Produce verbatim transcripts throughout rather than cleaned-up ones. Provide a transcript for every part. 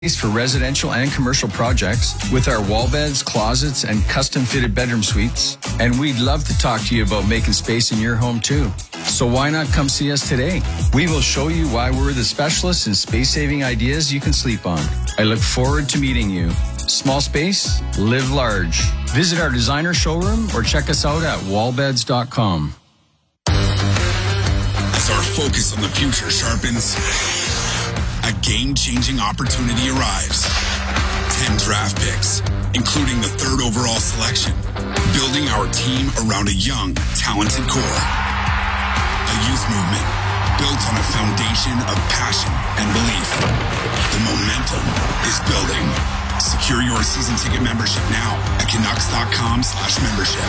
For residential and commercial projects with our wall beds, closets, and custom fitted bedroom suites. And we'd love to talk to you about making space in your home too. So why not come see us today? We will show you why we're the specialists in space-saving ideas you can sleep on. I look forward to meeting you. Small space, live large. Visit our designer showroom or check us out at wallbeds dot com. As our focus on the future sharpens, a game-changing opportunity arrives. Ten draft picks, including the third overall selection. Building our team around a young, talented core. A youth movement built on a foundation of passion and belief. The momentum is building. Secure your season ticket membership now at Canucks.com slash membership.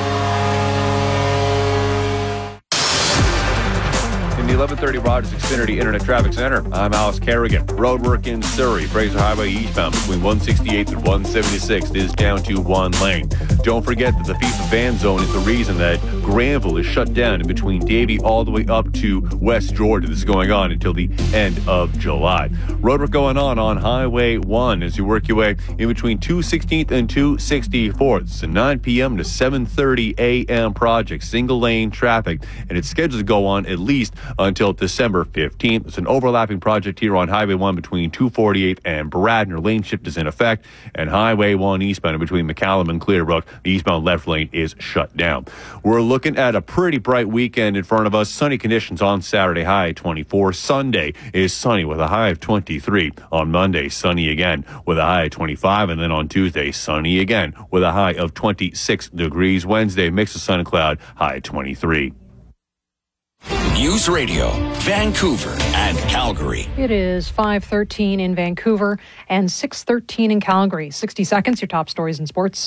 In the eleven thirty Rogers Xfinity Internet Traffic Center, I'm Alice Kerrigan. Roadwork in Surrey, Fraser Highway eastbound between one sixty-eighth and one seventy-sixth is down to one lane. Don't forget that the FIFA Van Zone is the reason that Granville is shut down in between Davie all the way up to West Georgia. This is going on until the end of July. Roadwork going on on Highway one as you work your way in between two sixteenth and two sixty-fourth. It's a nine p.m. to seven thirty a.m. project, single lane traffic, and it's scheduled to go on at least until December fifteenth. It's an overlapping project here on Highway one between two forty-eighth and Bradner. Lane shift is in effect, and Highway one eastbound between McCallum and Clearbrook, the eastbound left lane is shut down. We're looking at a pretty bright weekend in front of us. Sunny conditions on Saturday, high twenty-four. Sunday is sunny with a high of twenty-three. On Monday, sunny again with a high of twenty-five, and then on Tuesday, sunny again with a high of twenty-six degrees. Wednesday, mix of sun and cloud, high twenty-three. News Radio, Vancouver and Calgary. It is five thirteen in Vancouver and six thirteen in Calgary. sixty seconds, your top stories in sports.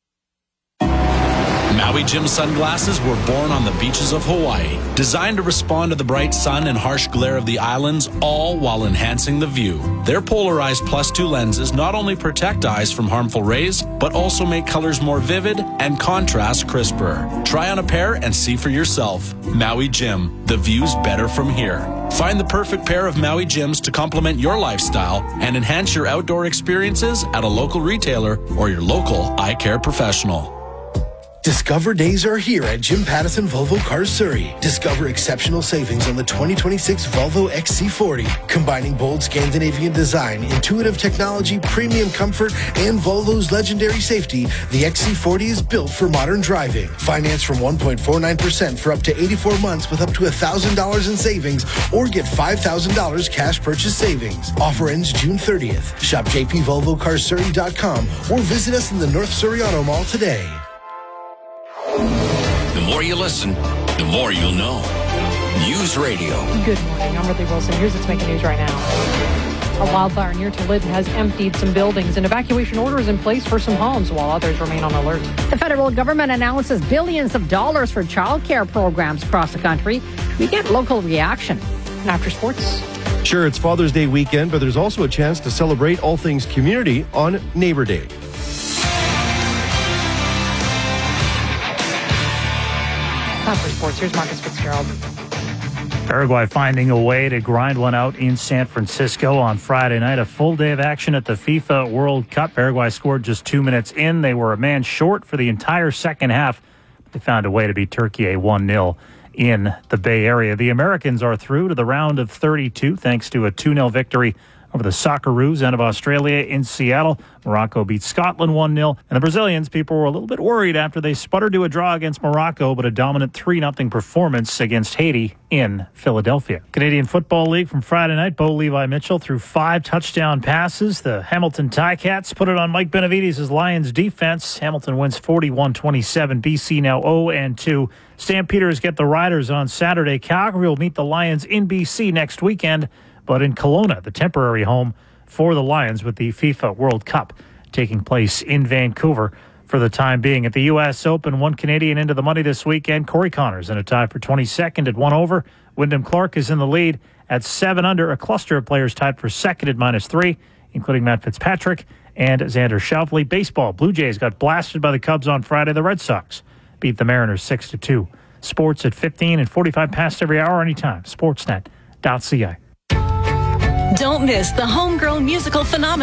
Maui Jim sunglasses were born on the beaches of Hawaii, designed to respond to the bright sun and harsh glare of the islands, all while enhancing the view. Their polarized plus two lenses not only protect eyes from harmful rays, but also make colors more vivid and contrast crisper. Try on a pair and see for yourself. Maui Jim, the view's better from here. Find the perfect pair of Maui Jims to complement your lifestyle and enhance your outdoor experiences at a local retailer or your local eye care professional. Discover days are here at Jim Pattison Volvo Cars Surrey. Discover exceptional savings on the twenty twenty-six Volvo X C forty. Combining bold Scandinavian design, intuitive technology, premium comfort, and Volvo's legendary safety, the X C forty is built for modern driving. Finance from one point four nine percent for up to eighty-four months with up to one thousand dollars in savings, or get five thousand dollars cash purchase savings. Offer ends June thirtieth. Shop j p volvo cars surrey dot com or visit us in the North Surrey Auto Mall today. The more you listen, the more you'll know. News Radio. Good morning. I'm Ridley Wilson. Here's what's making news right now. A wildfire near Toledo has emptied some buildings. An evacuation order is in place for some homes while others remain on alert. The federal government announces billions of dollars for childcare programs across the country. We get local reaction. And after sports. Sure, it's Father's Day weekend, but there's also a chance to celebrate all things community on Neighbor Day. Time for sports. Here's Marcus Fitzgerald. Paraguay finding a way to grind one out in San Francisco on Friday night. A full day of action at the FIFA World Cup. Paraguay scored just two minutes in. They were a man short for the entire second half. They found a way to beat Turkey one nil in the Bay Area. The Americans are through to the round of thirty-two thanks to a two nil victory over the Socceroos out of Australia in Seattle. Morocco beat Scotland one nil. And the Brazilians, people were a little bit worried after they sputtered to a draw against Morocco, but a dominant three nothing performance against Haiti in Philadelphia. Canadian Football League from Friday night. Bo Levi Mitchell threw five touchdown passes. The Hamilton Ticats put it on Mike Benavides' Lions defense. Hamilton wins forty-one twenty-seven. B C now oh and two. Stampeders get the Riders on Saturday. Calgary will meet the Lions in B C next weekend, but in Kelowna, the temporary home for the Lions with the FIFA World Cup taking place in Vancouver for the time being. At the U S Open, one Canadian into the money this weekend. Corey Connors in a tie for twenty-second at one over. Wyndham Clark is in the lead at seven under. A cluster of players tied for second at minus three, including Matt Fitzpatrick and Xander Schauffele. Baseball, Blue Jays got blasted by the Cubs on Friday. The Red Sox beat the Mariners six to two. Sports at fifteen and forty-five past every hour anytime. Sportsnet dot c a. Don't miss the homegrown musical phenomenon